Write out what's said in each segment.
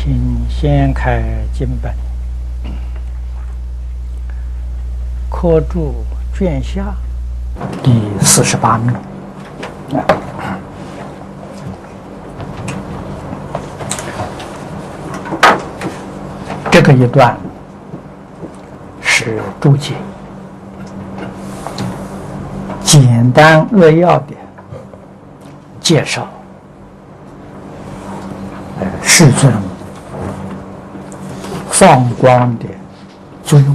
请先开经本，科注卷下第48名。这个一段是注解，简单扼要的介绍世尊放光的作用。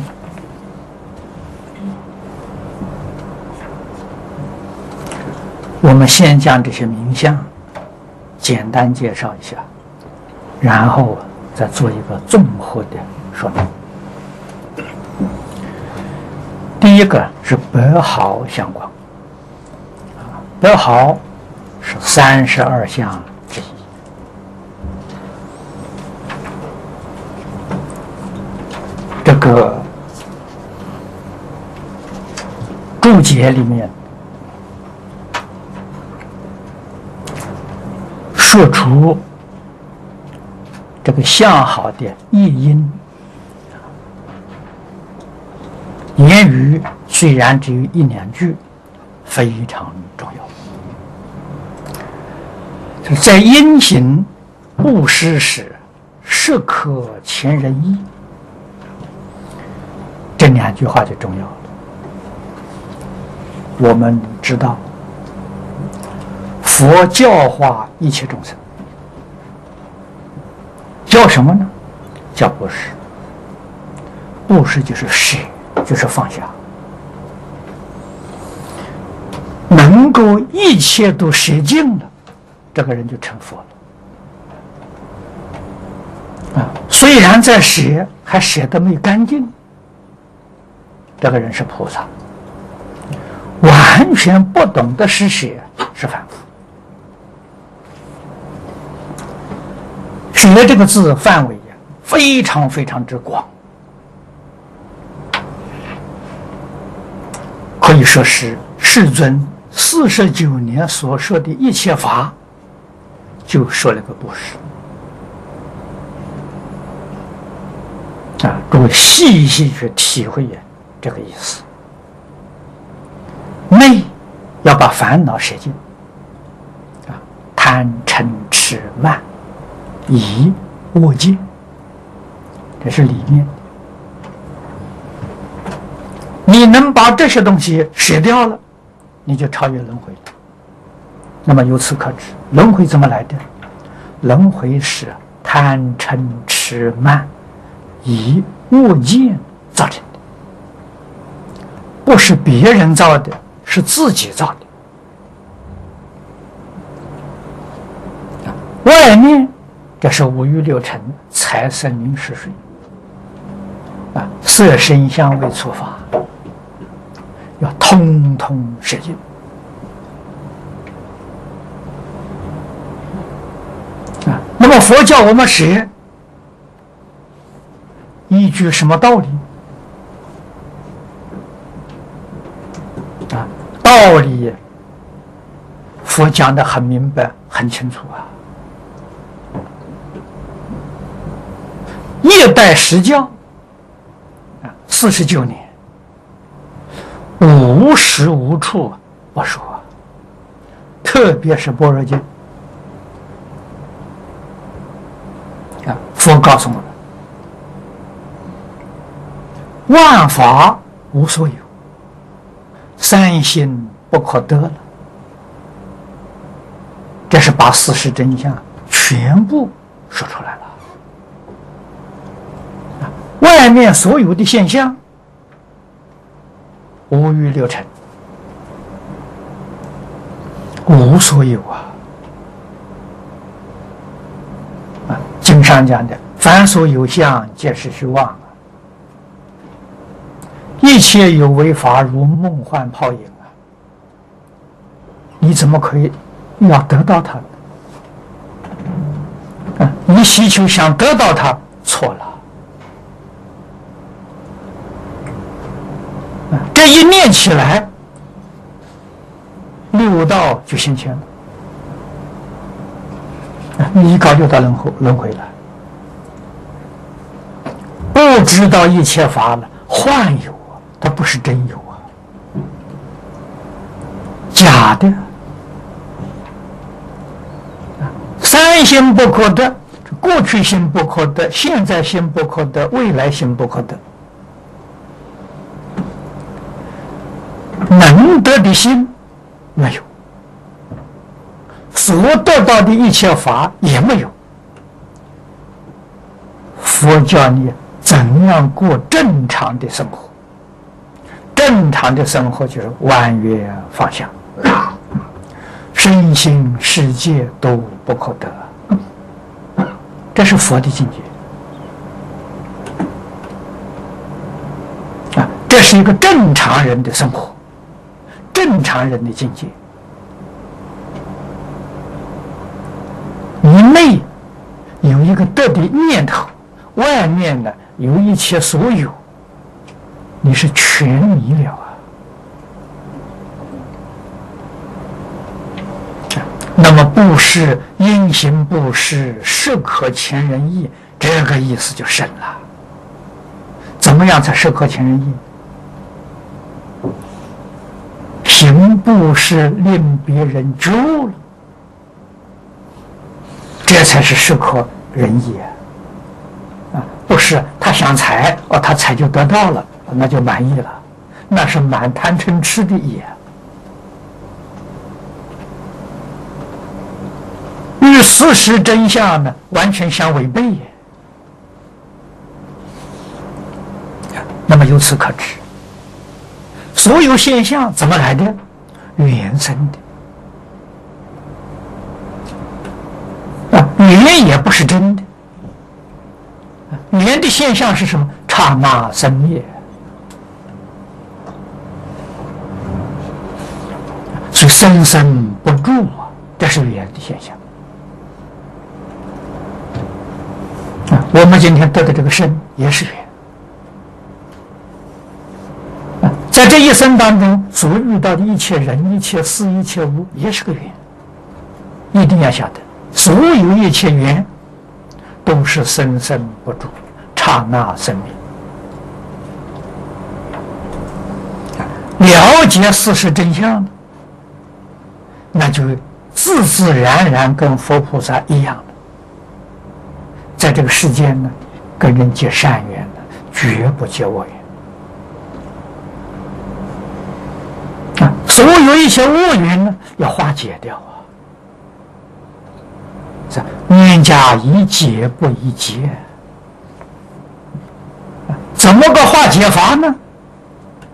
我们先将这些名相简单介绍一下，然后再做一个综合的说明。第一个是百毫相光，百毫是32相之一。这个注解里面说出这个相好的译音，言语虽然只有1、2句，非常重要。在因行布施时，适可前人意，这2句话就重要了。我们知道，佛教化一切众生，叫什么呢？叫布施。布施就是舍，就是放下，能够一切都舍尽了，这个人就成佛了。虽然在舍，还舍得没干净，这个人是菩萨。完全不懂得施舍是凡夫。舍这个字范围非常非常之广，可以说是世尊49年所说的一切法，就说了个布施。诸位细细去体会这个意思。内要把烦恼舍尽，贪嗔痴慢疑我见，这是里面。你能把这些东西舍掉了，你就超越轮回了。那么由此可知，轮回怎么来的？轮回是贪嗔痴慢疑我见造成的，不是别人造的，是自己造的。外面这是5欲6尘财色名食睡，色声香味触法，要通通舍尽。那么佛教我们舍，依据什么道理？道理佛讲得很明白很清楚一代实教49年，无时无处不说，特别是般若经佛告诉我们，万法无所有，三心不可得了。这是把事实真相全部说出来了。外面所有的现象5欲6尘无所有经上讲的凡所有相皆是虚妄一切有为法如梦幻泡影你怎么可以要得到它呢？你希求想得到它，错了。这一念起来6道就现前了，你一搞就到轮回了。 不知道一切法了，幻有啊，它不是真有啊，假的。三心不可得，过去心不可得，现在心不可得，未来心不可得。能得的心没有，所得到的一切法也没有。佛教你怎样过正常的生活？正常的生活就是万缘放下，身心世界都不可得，这是佛的境界啊！这是一个正常人的生活，正常人的境界。你内有一个得的念头，外面呢有一切所有，你是全迷了啊！那么布施应行布施，适可前人意，这个意思就深了。怎么样才适可前人意？行布施令别人觉悟了，这才是适可人意啊！不是他想财哦，他财就得到了，那就满意了，那是满贪嗔痴的意啊。与事实真相呢，完全相违背也。那么由此可知，所有现象怎么来的？缘生的啊，缘也不是真的。缘的现象是什么？刹那生灭。所以生生不住啊，这是缘的现象。我们今天得的这个身也是缘，在这一生当中所遇到的一切人、一切事、一切物，也是个缘。一定要晓得，所有一切缘都是生生不住，刹那生灭。了解事实真相，那就自自然然跟佛菩萨一样。在这个世间呢，跟人结善缘呢，绝不结恶缘啊！所有一些恶缘呢，要化解掉啊！这念家宜解不宜结，怎么个化解法呢？